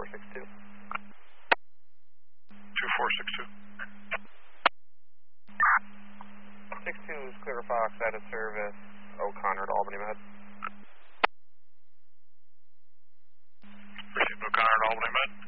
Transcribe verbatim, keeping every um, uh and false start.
six two. two four six two. six two is Clear Fox out of service, O'Connor to Albany Med. Received O'Connor to Albany Med.